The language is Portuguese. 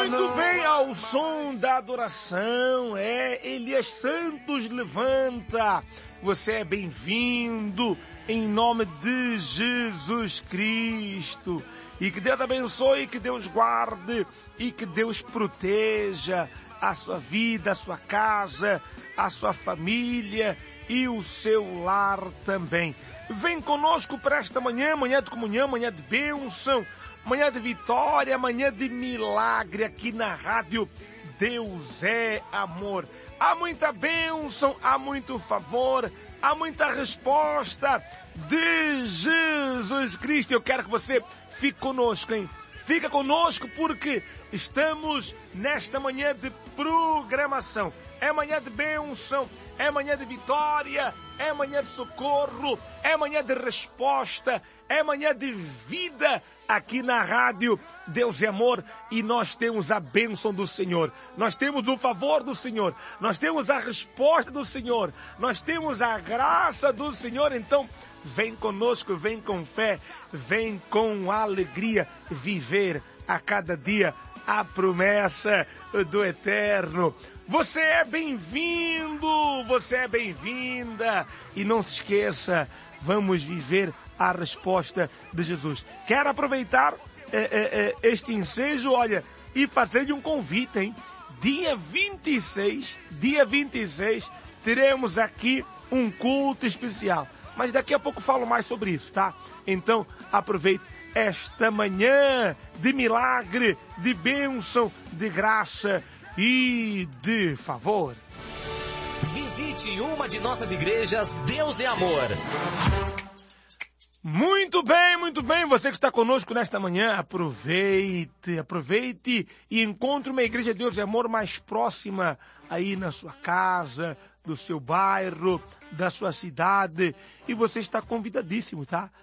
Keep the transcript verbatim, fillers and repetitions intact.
Muito bem, ao som da adoração, é Elias Santos levanta. Você é bem-vindo em nome de Jesus Cristo. E que Deus abençoe, que Deus guarde e que Deus proteja a sua vida, a sua casa, a sua família e o seu lar também. Vem conosco para esta manhã, manhã de comunhão, manhã de bênção, manhã de vitória, manhã de milagre aqui na rádio Deus é Amor. Há muita bênção, há muito favor, há muita resposta de Jesus Cristo. Eu quero que você fique conosco, hein? Fica conosco porque estamos nesta manhã de programação. É manhã de bênção, é manhã de vitória, é manhã de socorro, é manhã de resposta, é manhã de vida aqui na rádio Deus é Amor, e nós temos a bênção do Senhor, nós temos o favor do Senhor, nós temos a resposta do Senhor, nós temos a graça do Senhor. Então vem conosco, vem com fé, vem com alegria viver a cada dia a promessa do Eterno. Você é bem-vindo, você é bem-vinda, e não se esqueça, vamos viver a resposta de Jesus. Quero aproveitar é, é, este ensejo, olha, e fazer-lhe um convite, hein? Dia vinte e seis, dia vinte e seis, teremos aqui um culto especial. Mas daqui a pouco falo mais sobre isso, tá? Então, aproveite esta manhã de milagre, de bênção, de graça e de favor. Visite uma de nossas igrejas, Deus é Amor. Muito bem, muito bem. Você que está conosco nesta manhã, aproveite, aproveite e encontre uma igreja Deus é Amor mais próxima aí na sua casa, do seu bairro, da sua cidade. E você está convidadíssimo, tá?